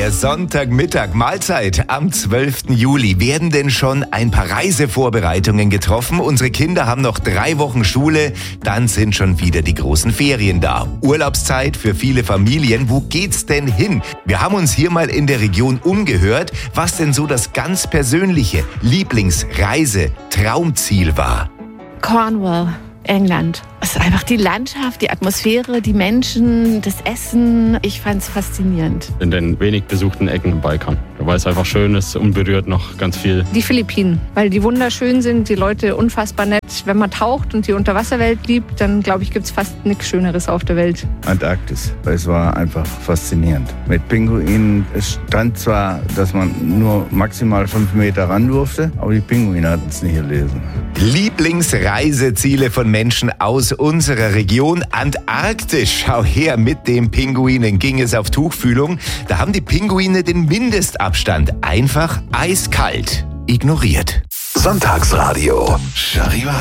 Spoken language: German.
Der Sonntagmittag, Mahlzeit am 12. Juli. Werden denn schon ein paar Reisevorbereitungen getroffen? Unsere Kinder haben noch 3 Wochen Schule, dann sind schon wieder die großen Ferien da. Urlaubszeit für viele Familien. Wo geht's denn hin? Wir haben uns hier mal in der Region umgehört, was denn so das ganz persönliche Lieblingsreise-Traumziel war. Cornwall, England. Es ist einfach die Landschaft, die Atmosphäre, die Menschen, das Essen. Ich fand es faszinierend. In den wenig besuchten Ecken im Balkan. Weil es einfach schön ist, unberührt noch ganz viel. Die Philippinen, weil die wunderschön sind, die Leute unfassbar nett. Wenn man taucht und die Unterwasserwelt liebt, dann glaube ich, gibt es fast nichts Schöneres auf der Welt. Antarktis, es war einfach faszinierend. Mit Pinguinen, es stand zwar, dass man nur maximal 5 Meter ran durfte, aber die Pinguine hatten es nicht gelesen. Lieblingsreiseziele von Menschen aus unserer Region. Antarktis, schau her, mit den Pinguinen ging es auf Tuchfühlung. Da haben die Pinguine den Mindestabstand einfach eiskalt ignoriert. Sonntagsradio Charivari.